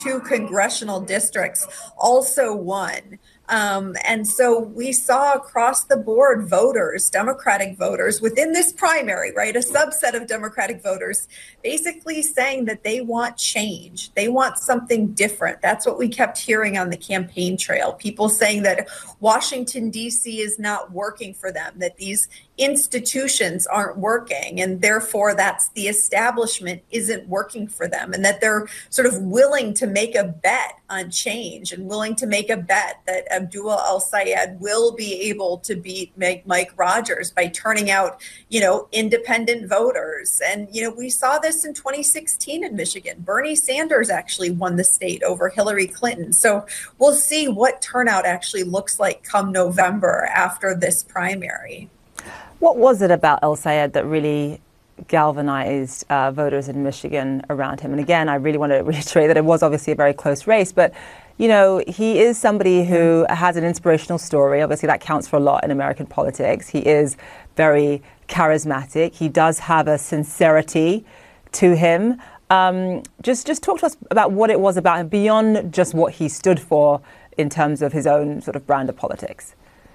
two congressional districts also won. And so we saw across the board voters, Democratic voters within this primary, right, a subset of Democratic voters, basically saying that they want change. They want something different. That's what we kept hearing on the campaign trail. People saying that Washington, D.C. is not working for them, that these institutions aren't working, and therefore that's the establishment isn't working for them, and that they're sort of willing to make a bet on change and willing to make a bet that Abdul El-Sayed will be able to beat Mike Rogers by turning out, independent voters. And, we saw this in 2016 in Michigan. Bernie Sanders actually won the state over Hillary Clinton. So we'll see what turnout actually looks like come November after this primary. What was it about El-Sayed that really galvanized voters in Michigan around him? And again, I really want to reiterate that it was obviously a very close race, but he is somebody who has an inspirational story. Obviously, that counts for a lot in American politics. He is very charismatic. He does have a sincerity to him. Just talk to us about what it was about him beyond just what he stood for in terms of his own sort of brand of politics.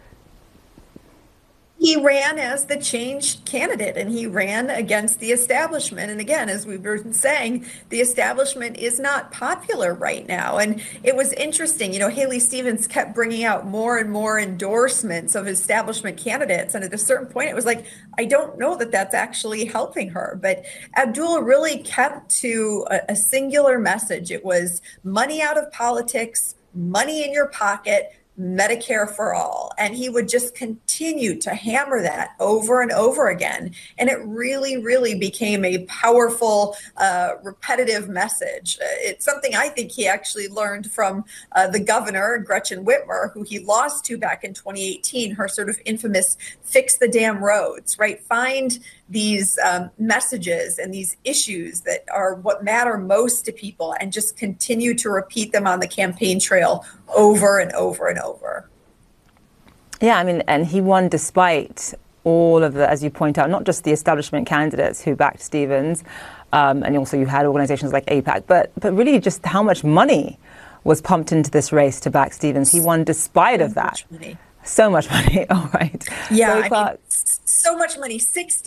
He ran as the change candidate, and he ran against the establishment. And again, as we've been saying, the establishment is not popular right now. And it was interesting, Haley Stevens kept bringing out more and more endorsements of establishment candidates. And at a certain point, it was like, I don't know that that's actually helping her. But Abdul really kept to a singular message. It was money out of politics, money in your pocket, Medicare for all. And he would just continue to hammer that over and over again. And it really, really became a powerful, repetitive message. It's something I think he actually learned from the governor, Gretchen Whitmer, who he lost to back in 2018, her sort of infamous fix the damn roads, right? Find these messages and these issues that are what matter most to people and just continue to repeat them on the campaign trail over and over and over. Yeah, I mean, and he won despite all of the, as you point out, not just the establishment candidates who backed Stevens, and also you had organizations like AIPAC, but really just how much money was pumped into this race to back Stevens. He won despite of that. So much money. All right. Yeah, so much money,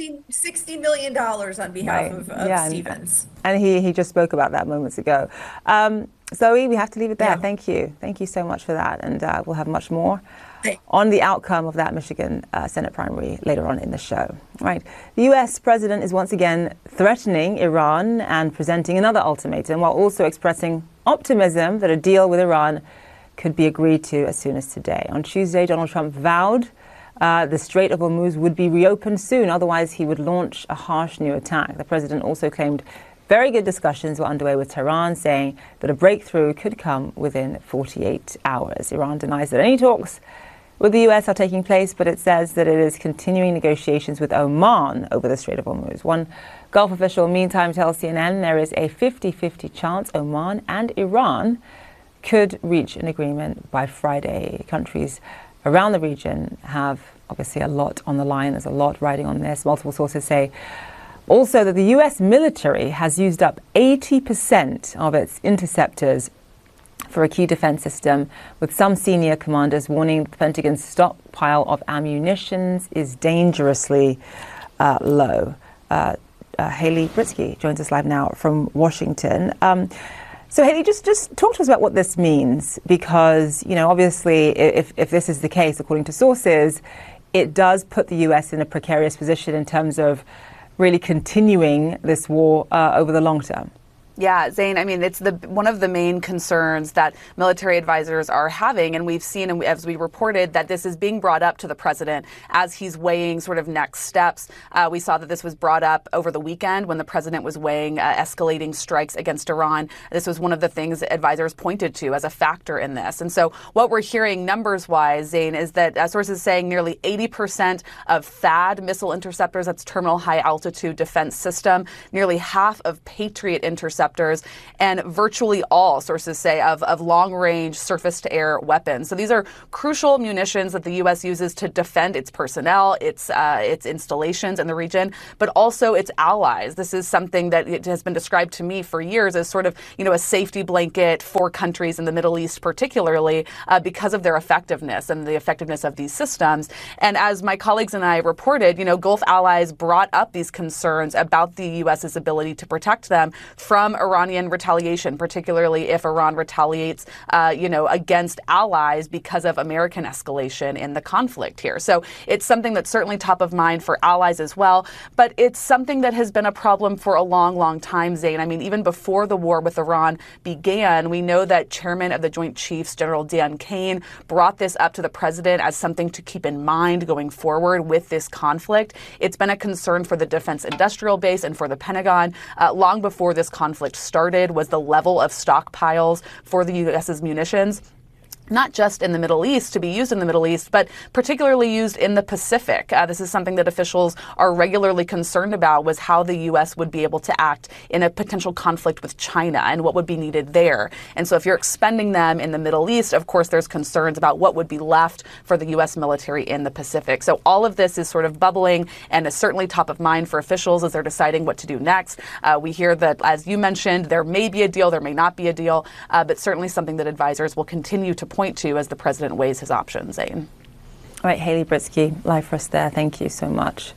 $60 million on behalf of Stevens. And he just spoke about that moments ago. Zoe, we have to leave it there. Yeah. Thank you. Thank you so much for that. And we'll have much more on the outcome of that Michigan Senate primary later on in the show. Right. The U.S. president is once again threatening Iran and presenting another ultimatum while also expressing optimism that a deal with Iran could be agreed to as soon as today. On Tuesday, Donald Trump vowed the Strait of Hormuz would be reopened soon, otherwise he would launch a harsh new attack. The president also claimed very good discussions were underway with Tehran, saying that a breakthrough could come within 48 hours. Iran denies that any talks with the U.S. are taking place, but it says that it is continuing negotiations with Oman over the Strait of Hormuz. One Gulf official, meantime, tells CNN there is a 50-50 chance Oman and Iran could reach an agreement by Friday. Countries around the region have obviously a lot on the line. There's a lot riding on this. Multiple sources say also that the U.S. military has used up 80% of its interceptors for a key defense system, with some senior commanders warning the Pentagon's stockpile of ammunition is dangerously low. Haley Britsky joins us live now from Washington. So, Haley, just talk to us about what this means, because, obviously, if this is the case, according to sources, it does put the U.S. in a precarious position in terms of really continuing this war over the long term. Yeah, Zain, I mean, it's one of the main concerns that military advisors are having. And we've seen, and as we reported, that this is being brought up to the president as he's weighing sort of next steps. We saw that this was brought up over the weekend when the president was weighing escalating strikes against Iran. This was one of the things that advisors pointed to as a factor in this. And so what we're hearing numbers-wise, Zain, is that sources saying nearly 80% of THAAD missile interceptors, that's Terminal High Altitude Defense System, nearly half of Patriot interceptors interceptors, and virtually all sources say of long-range surface-to-air weapons. So these are crucial munitions that the U.S. uses to defend its personnel, its installations in the region, but also its allies. This is something that it has been described to me for years as sort of, a safety blanket for countries in the Middle East, particularly because of their effectiveness and the effectiveness of these systems. And as my colleagues and I reported, Gulf allies brought up these concerns about the U.S.'s ability to protect them from Iranian retaliation, particularly if Iran retaliates, against allies because of American escalation in the conflict here. So it's something that's certainly top of mind for allies as well, but it's something that has been a problem for a long, long time, Zain. I mean, even before the war with Iran began, we know that Chairman of the Joint Chiefs, General Dan Kane, brought this up to the president as something to keep in mind going forward with this conflict. It's been a concern for the defense industrial base and for the Pentagon long before this conflict started, was the level of stockpiles for the U.S.'s munitions, not just in the Middle East, to be used in the Middle East, but particularly used in the Pacific. This is something that officials are regularly concerned about, was how the U.S. would be able to act in a potential conflict with China and what would be needed there. And so if you're expending them in the Middle East, of course, there's concerns about what would be left for the U.S. military in the Pacific. So all of this is sort of bubbling and is certainly top of mind for officials as they're deciding what to do next. We hear that, as you mentioned, there may be a deal, there may not be a deal, but certainly something that advisors will continue to point to as the president weighs his options, Zain. All right, Haley Britsky, live for us there. Thank you so much.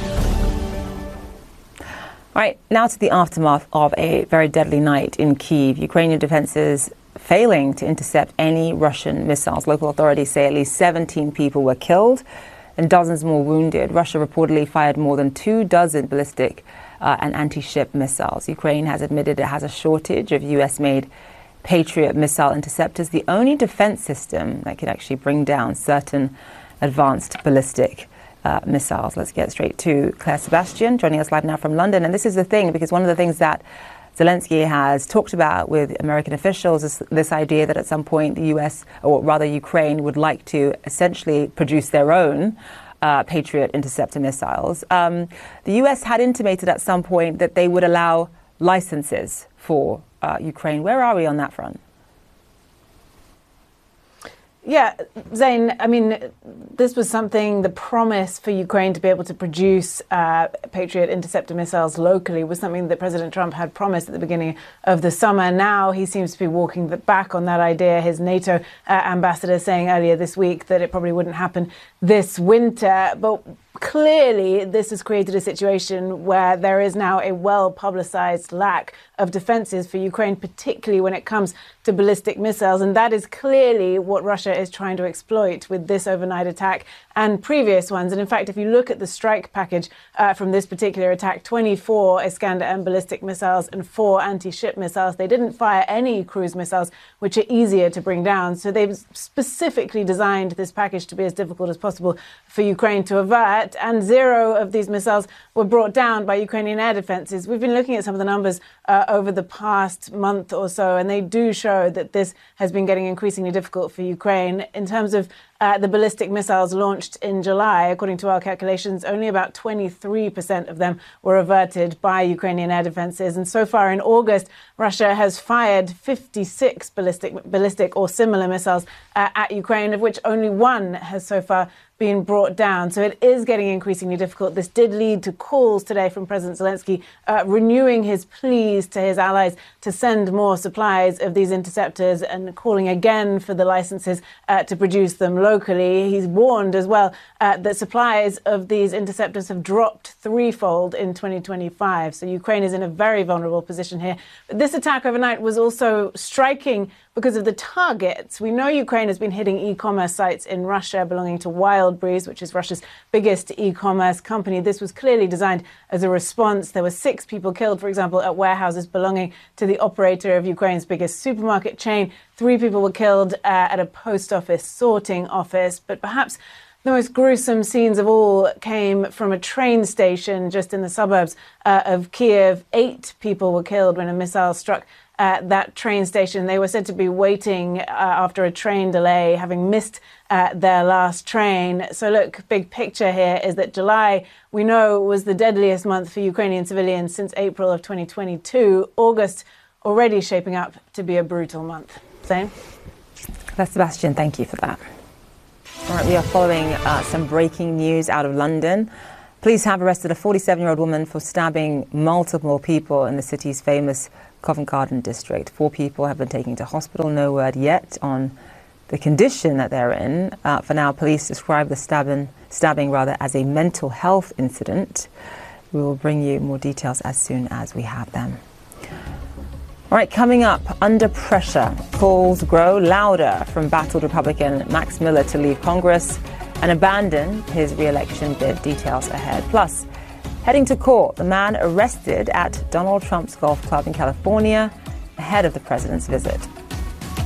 All right, now to the aftermath of a very deadly night in Kyiv. Ukrainian defenses failing to intercept any Russian missiles. Local authorities say at least 17 people were killed and dozens more wounded. Russia reportedly fired more than 24 ballistic and anti-ship missiles. Ukraine has admitted it has a shortage of U.S.-made Patriot missile interceptors, the only defense system that could actually bring down certain advanced ballistic missiles. Let's get straight to Claire Sebastian, joining us live now from London. And this is the thing, because one of the things that Zelensky has talked about with American officials is this idea that at some point the US, or rather Ukraine, would like to essentially produce their own Patriot interceptor missiles. The US had intimated at some point that they would allow licenses for Ukraine. Where are we on that front? Yeah, Zain, I mean, this was something, the promise for Ukraine to be able to produce Patriot interceptor missiles locally was something that President Trump had promised at the beginning of the summer. Now he seems to be walking back on that idea. His NATO ambassador saying earlier this week that it probably wouldn't happen this winter. But clearly, this has created a situation where there is now a well-publicized lack of defenses for Ukraine, particularly when it comes to ballistic missiles. And that is clearly what Russia is trying to exploit with this overnight attack and previous ones. And in fact, if you look at the strike package from this particular attack, 24 Iskander-M ballistic missiles and 4 anti-ship missiles. They didn't fire any cruise missiles, which are easier to bring down. So they've specifically designed this package to be as difficult as possible for Ukraine to avert. And 0 of these missiles were brought down by Ukrainian air defenses. We've been looking at some of the numbers over the past month or so, and they do show that this has been getting increasingly difficult for Ukraine. In terms of the ballistic missiles launched in July, according to our calculations, only about 23% of them were averted by Ukrainian air defenses. And so far in August, Russia has fired 56 ballistic or similar missiles at Ukraine, of which only 1 has so far been brought down. So it is getting increasingly difficult. This did lead to calls today from President Zelensky renewing his pleas to his allies to send more supplies of these interceptors and calling again for the licenses to produce them locally. He's warned as well that supplies of these interceptors have dropped threefold in 2025. So Ukraine is in a very vulnerable position here. But this attack overnight was also striking because of the targets. We know Ukraine has been hitting e-commerce sites in Russia belonging to Wildberries, which is Russia's biggest e-commerce company. This was clearly designed as a response. There were 6 people killed, for example, at warehouses belonging to the operator of Ukraine's biggest supermarket chain. 3 people were killed at a post office sorting office. But perhaps the most gruesome scenes of all came from a train station just in the suburbs of Kiev. 8 people were killed when a missile struck that train station. They were said to be waiting after a train delay, having missed their last train. So look, big picture here is that July, we know, was the deadliest month for Ukrainian civilians since April of 2022. August already shaping up to be a brutal month. Zane? Sebastian, thank you for that. All right, we are following some breaking news out of London. Police have arrested a 47-year-old woman for stabbing multiple people in the city's famous Covent Garden district. 4 people have been taken to hospital. No word yet on the condition that they're in. For now, police describe the stabbing as a mental health incident. We will bring you more details as soon as we have them. All right, coming up, under pressure, calls grow louder from battled Republican Max Miller to leave Congress and abandon his re-election bid. Details ahead. Plus, heading to court, the man arrested at Donald Trump's golf club in California ahead of the president's visit.